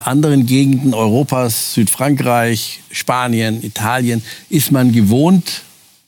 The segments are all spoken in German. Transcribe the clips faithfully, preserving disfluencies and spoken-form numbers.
anderen Gegenden Europas, Südfrankreich, Spanien, Italien, ist man gewohnt,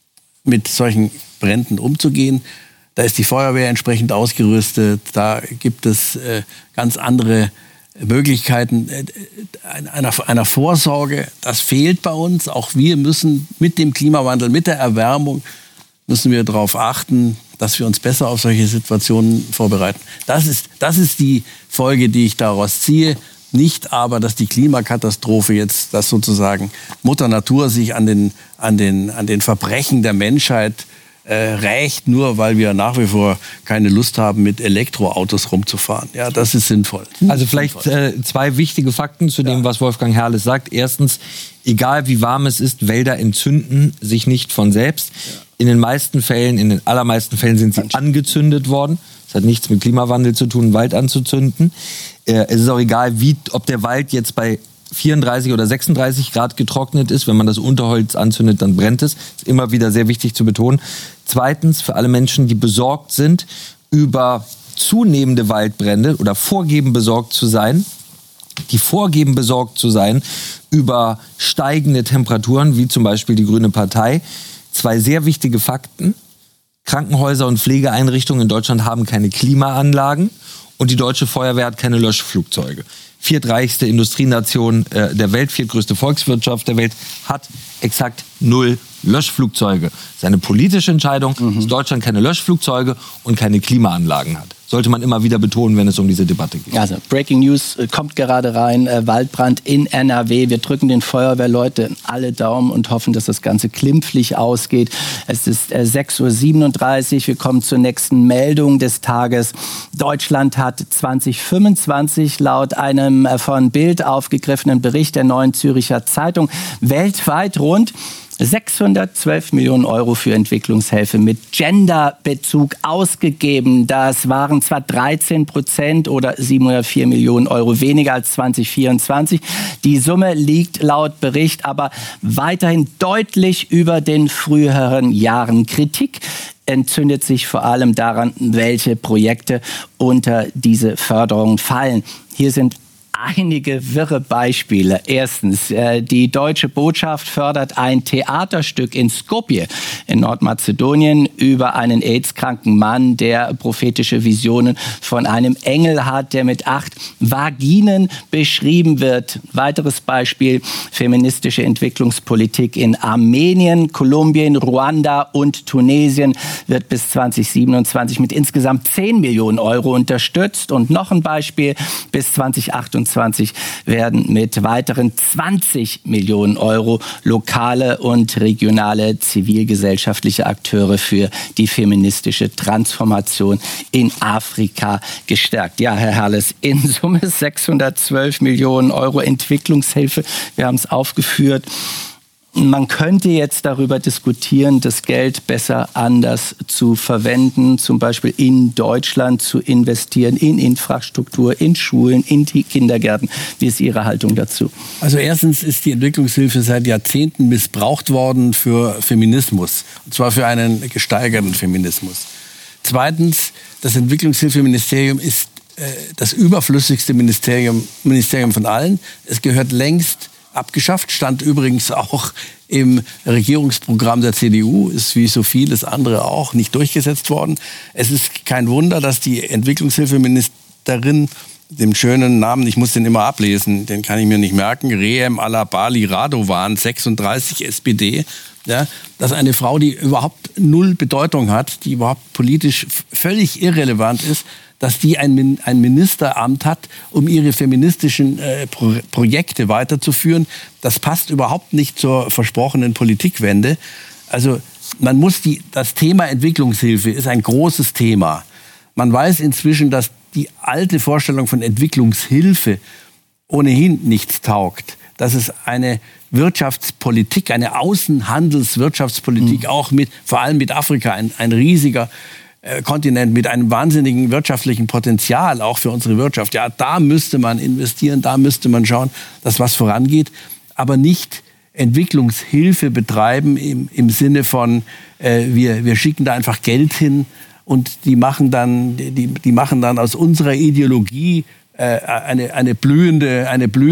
mit solchen Bränden umzugehen. Da ist die Feuerwehr entsprechend ausgerüstet. Da gibt es äh, ganz andere Möglichkeiten äh, einer, einer Vorsorge. Das fehlt bei uns. Auch wir müssen mit dem Klimawandel, mit der Erwärmung, müssen wir darauf achten, dass wir uns besser auf solche Situationen vorbereiten. Das ist, das ist die Folge, die ich daraus ziehe. Nicht aber, dass die Klimakatastrophe jetzt, dass sozusagen Mutter Natur sich an den, an den, an den Verbrechen der Menschheit äh, rächt, nur weil wir nach wie vor keine Lust haben, mit Elektroautos rumzufahren. Ja, das ist sinnvoll. Also vielleicht äh, zwei wichtige Fakten zu dem, ja. was Wolfgang Herrles sagt. Erstens, egal wie warm es ist, Wälder entzünden sich nicht von selbst. Ja. In den meisten Fällen, in den allermeisten Fällen sind sie angezündet worden. Das hat nichts mit Klimawandel zu tun, einen Wald anzuzünden. Äh, es ist auch egal, wie, ob der Wald jetzt bei vierunddreißig oder sechsunddreißig Grad getrocknet ist. Wenn man das Unterholz anzündet, dann brennt es. Das ist immer wieder sehr wichtig zu betonen. Zweitens, für alle Menschen, die besorgt sind über zunehmende Waldbrände oder vorgeben besorgt zu sein, die vorgeben besorgt zu sein über steigende Temperaturen, wie zum Beispiel die Grüne Partei. Zwei sehr wichtige Fakten. Krankenhäuser und Pflegeeinrichtungen in Deutschland haben keine Klimaanlagen und die deutsche Feuerwehr hat keine Löschflugzeuge. Viertreichste Industrienation äh, der Welt, viertgrößte Volkswirtschaft der Welt, hat exakt null Löschflugzeuge. Das ist eine politische Entscheidung, mhm. dass Deutschland keine Löschflugzeuge und keine Klimaanlagen hat. Sollte man immer wieder betonen, wenn es um diese Debatte geht. Also Breaking News äh, kommt gerade rein, äh, Waldbrand in N R W. Wir drücken den Feuerwehrleuten alle Daumen und hoffen, dass das Ganze glimpflich ausgeht. Es ist äh, sechs Uhr siebenunddreißig, wir kommen zur nächsten Meldung des Tages. Deutschland hat zwanzig fünfundzwanzig laut einem äh, von Bild aufgegriffenen Bericht der Neuen Zürcher Zeitung weltweit rund sechshundertzwölf Millionen Euro für Entwicklungshilfe mit Genderbezug ausgegeben. Das waren zwar dreizehn Prozent oder siebenhundertvier Millionen Euro weniger als zwanzig vierundzwanzig. Die Summe liegt laut Bericht aber weiterhin deutlich über den früheren Jahren. Kritik entzündet sich vor allem daran, welche Projekte unter diese Förderung fallen. Hier sind einige wirre Beispiele. Erstens, äh, die deutsche Botschaft fördert ein Theaterstück in Skopje in Nordmazedonien über einen AIDS-kranken Mann, der prophetische Visionen von einem Engel hat, der mit acht Vaginen beschrieben wird. Weiteres Beispiel, feministische Entwicklungspolitik in Armenien, Kolumbien, Ruanda und Tunesien wird bis zwanzig siebenundzwanzig mit insgesamt zehn Millionen Euro unterstützt. Und noch ein Beispiel, bis zwanzig achtundzwanzig werden mit weiteren zwanzig Millionen Euro lokale und regionale zivilgesellschaftliche Akteure für die feministische Transformation in Afrika gestärkt. Ja, Herr Herrles, in Summe sechshundertzwölf Millionen Euro Entwicklungshilfe. Wir haben es aufgeführt. Man könnte jetzt darüber diskutieren, das Geld besser anders zu verwenden, zum Beispiel in Deutschland zu investieren, in Infrastruktur, in Schulen, in die Kindergärten. Wie ist Ihre Haltung dazu? Also erstens ist die Entwicklungshilfe seit Jahrzehnten missbraucht worden für Feminismus, und zwar für einen gesteigerten Feminismus. Zweitens, das Entwicklungshilfeministerium ist äh, das überflüssigste Ministerium, Ministerium von allen. Es gehört längst abgeschafft, stand übrigens auch im Regierungsprogramm der C D U, ist wie so vieles andere auch nicht durchgesetzt worden. Es ist kein Wunder, dass die Entwicklungshilfeministerin, dem schönen Namen, ich muss den immer ablesen, den kann ich mir nicht merken, Reem Alabali Radovan, sechsunddreißig, S P D, ja, dass eine Frau, die überhaupt null Bedeutung hat, die überhaupt politisch völlig irrelevant ist, dass die ein, ein Ministeramt hat, um ihre feministischen äh, Pro- Projekte weiterzuführen. Das passt überhaupt nicht zur versprochenen Politikwende. Also man muss die, das Thema Entwicklungshilfe ist ein großes Thema. Man weiß inzwischen, dass die alte Vorstellung von Entwicklungshilfe ohnehin nichts taugt. Dass es eine Wirtschaftspolitik, eine Außenhandelswirtschaftspolitik, mhm. auch mit, vor allem mit Afrika, ein, ein riesiger Kontinent mit einem wahnsinnigen wirtschaftlichen Potenzial, auch für unsere Wirtschaft. Ja, da müsste man investieren, da müsste man schauen, dass was vorangeht, aber nicht Entwicklungshilfe betreiben im, im Sinne von, äh, wir, wir schicken da einfach Geld hin und die machen dann, die, die machen dann aus unserer Ideologie äh, eine, eine blühende, eine blühende